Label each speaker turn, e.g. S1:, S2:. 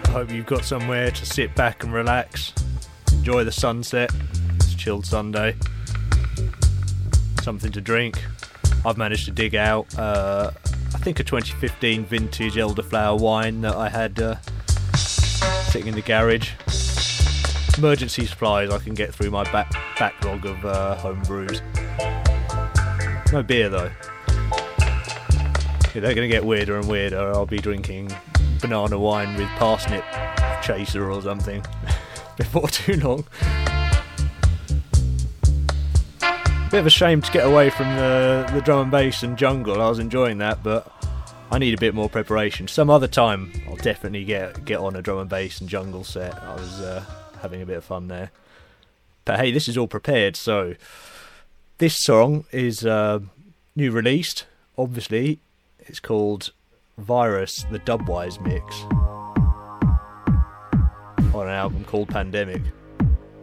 S1: I hope you've got somewhere to sit back and relax, enjoy the sunset. It's a chilled Sunday. Something to drink. I've managed to dig out, I think, a 2015 vintage elderflower wine that I had sitting in the garage. Emergency supplies. I can get through my backlog of home brews. No beer though. Yeah, they're going to get weirder and weirder. I'll be drinking banana wine with parsnip chaser or something before too long. Bit of a shame to get away from the drum and bass and jungle. I was enjoying that, but I need a bit more preparation. Some other time I'll definitely get on a drum and bass and jungle set. I was having a bit of fun there. But hey, this is all prepared, so this song is new released, obviously. It's called Virus, the Dubwise mix, on an album called Pandemic.